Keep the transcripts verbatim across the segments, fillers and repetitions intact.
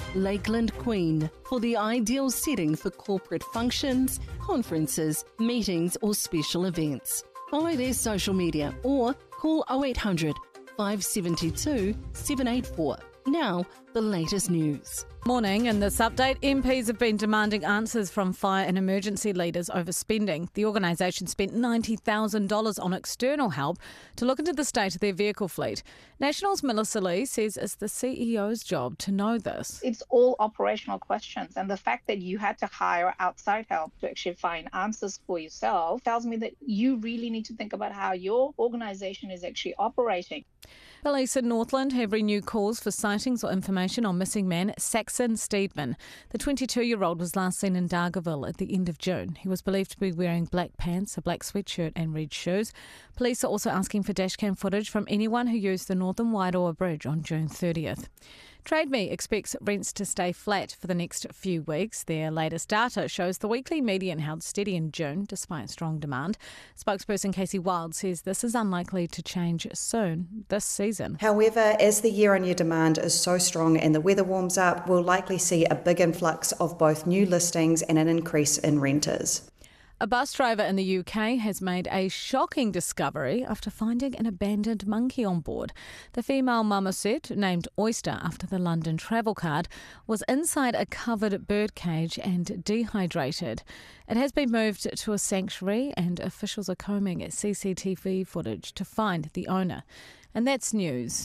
Lakeland Queen, for the ideal setting for corporate functions, conferences, meetings or special events. Follow their social media or call oh eight hundred, five seven two, seven eight four. Now, the latest news. Morning. In this update, M Ps have been demanding answers from fire and emergency leaders over spending. The organisation spent ninety thousand dollars on external help to look into the state of their vehicle fleet. National's Melissa Lee says it's the C E O's job to know this. It's all operational questions, and the fact that you had to hire outside help to actually find answers for yourself tells me that you really need to think about how your organisation is actually operating. Police in Northland have renewed calls for sightings or information on missing man Saxon Steedman. The twenty-two-year-old was last seen in Dargaville at the end of June. He was believed to be wearing black pants, a black sweatshirt and red shoes. Police are also asking for dashcam footage from anyone who used the Northern Wairoa Bridge on June thirtieth. Trade Me expects rents to stay flat for the next few weeks. Their latest data shows the weekly median held steady in June despite strong demand. Spokesperson Casey Wild says this is unlikely to change soon this season. However, as the year-on-year demand is so strong and the weather warms up, we'll likely see a big influx of both new listings and an increase in renters. A bus driver in the U K has made a shocking discovery after finding an abandoned monkey on board. The female marmoset, named Oyster after the London travel card, was inside a covered bird cage and dehydrated. It has been moved to a sanctuary and officials are combing at C C T V footage to find the owner. And that's news.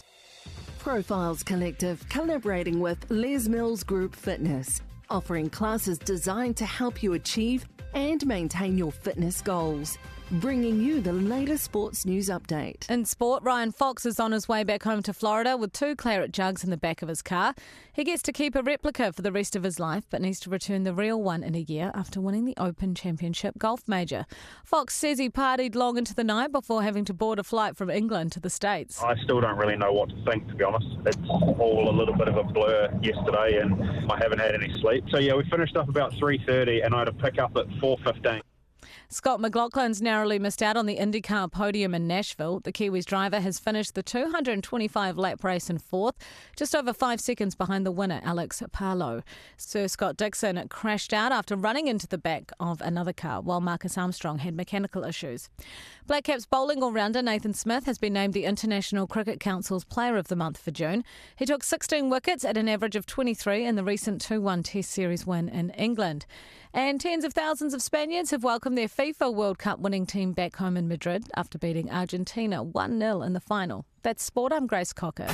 Profiles Collective collaborating with Les Mills Group Fitness, offering classes designed to help you achieve and maintain your fitness goals. Bringing you the latest sports news update. In sport, Ryan Fox is on his way back home to Florida with two claret jugs in the back of his car. He gets to keep a replica for the rest of his life, but needs to return the real one in a year after winning the Open Championship golf major. Fox says he partied long into the night before having to board a flight from England to the States. I still don't really know what to think, to be honest. It's all a little bit of a blur yesterday and I haven't had any sleep. So yeah, we finished up about three thirty and I had to pick up at four fifteen. Scott McLaughlin's narrowly missed out on the IndyCar podium in Nashville. The Kiwis driver has finished the two hundred twenty-five lap race in fourth, just over five seconds behind the winner, Alex Palou. Sir Scott Dixon crashed out after running into the back of another car, while Marcus Armstrong had mechanical issues. Black Caps bowling all-rounder Nathan Smith has been named the International Cricket Council's Player of the Month for June. He took sixteen wickets at an average of twenty-three in the recent two one Test Series win in England. And tens of thousands of Spaniards have welcomed their FIFA World Cup winning team back home in Madrid after beating Argentina one nil in the final. That's Sport. I'm Grace Cocker.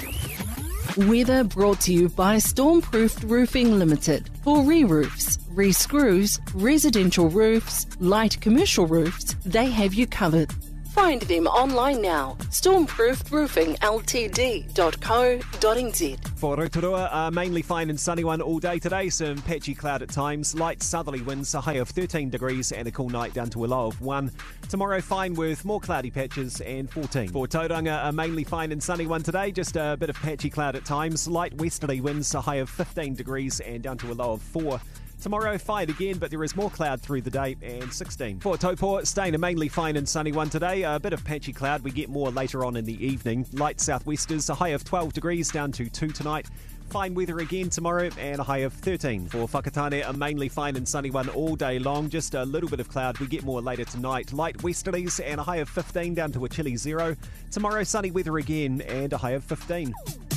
Weather brought to you by Stormproofed Roofing Limited. For re-roofs, re-screws, residential roofs, light commercial roofs, they have you covered. Find them online now. stormproofed roofing l t d dot co dot n z. For Rotorua, a mainly fine and sunny one all day today. Some patchy cloud at times. Light southerly winds, a high of thirteen degrees and a cool night down to a low of one. Tomorrow, fine with more cloudy patches and fourteen. For Tauranga, a mainly fine and sunny one today. Just a bit of patchy cloud at times. Light westerly winds, a high of fifteen degrees and down to a low of four. Tomorrow, fine again, but there is more cloud through the day and sixteen. For Taupo, staying a mainly fine and sunny one today. A bit of patchy cloud. We get more later on in the evening. Light southwesters, a high of twelve degrees down to two tonight. Fine weather again tomorrow and a high of thirteen. For Whakatane, a mainly fine and sunny one all day long. Just a little bit of cloud. We get more later tonight. Light westerlies and a high of fifteen down to a chilly zero. Tomorrow, sunny weather again and a high of fifteen.